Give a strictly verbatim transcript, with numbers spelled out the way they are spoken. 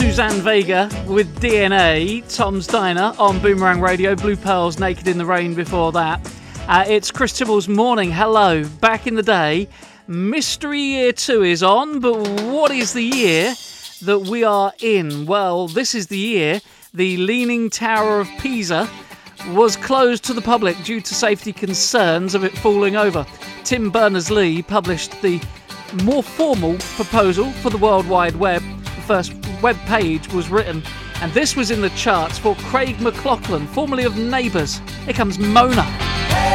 Suzanne Vega with D N A, Tom's Diner on Boomerang Radio, Blue Pearls, Naked in the Rain before that. Uh, it's Chris Tibble's Morning. Hello. Back in the day, Mystery Year two is on, but what is the year that we are in? Well, this is the year the Leaning Tower of Pisa was closed to the public due to safety concerns of it falling over. Tim Berners-Lee published the more formal proposal for the World Wide Web. The first web page was written, and this was in the charts for Craig McLachlan, formerly of Neighbours. Here comes Mona.